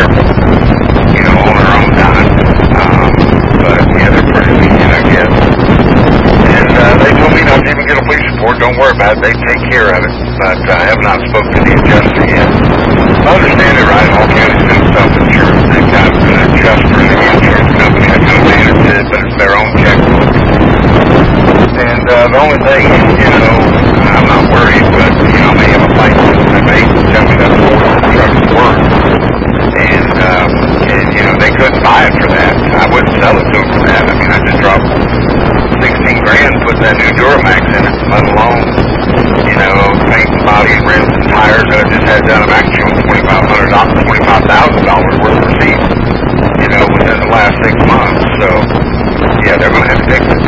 careful, on her own time. But yeah, they're pretty lenient, I guess. And they told me not to even get a police report. Don't worry about it. They take care of it. But I have not spoken to the adjuster yet. If I understand it right, all counties do self-insurance. They've got an adjuster in the insurance company that kind of manages it, but it's their own checkbook. And the only thing, I'm not worried, but, I may have a fight with them. They may tell me that's more than the truck's worth. And they couldn't buy it for that. I wouldn't sell it to them for that. I mean, I just dropped $16,000, put that new Duramax in it, let alone, paint and body and rims and tires that I just had done. I'm actually on $25,000 worth of receipts, within the last 6 months. So, yeah, they're going to have to take the